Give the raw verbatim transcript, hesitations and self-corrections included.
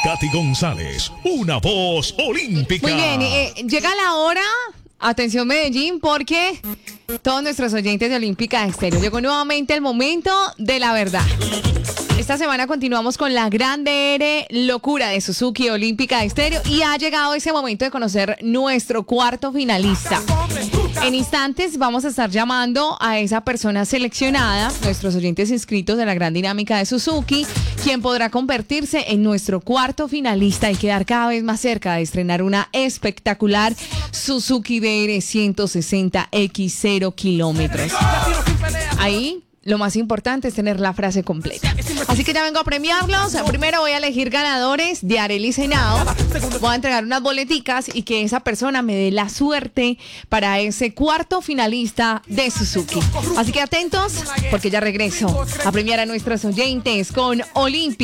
Katy González, una voz olímpica. Muy bien, eh, llega la hora, atención Medellín, porque todos nuestros oyentes de Olímpica Estéreo, llegó nuevamente el momento de la verdad. Esta semana continuamos con la grande R locura de Suzuki Olímpica Estéreo y ha llegado ese momento de conocer nuestro cuarto finalista. En instantes vamos a estar llamando a esa persona seleccionada, nuestros oyentes inscritos de la gran dinámica de Suzuki, quien podrá convertirse en nuestro cuarto finalista y quedar cada vez más cerca de estrenar una espectacular Suzuki D R ciento sesenta equis cero kilómetros. Ahí lo más importante es tener la frase completa. Así que ya vengo a premiarlos. Primero voy a elegir ganadores de Arelis Henao. Voy a entregar unas boleticas y que esa persona me dé la suerte para ese cuarto finalista de Suzuki. Así que atentos, porque ya regreso a premiar a nuestros oyentes con Olímpica.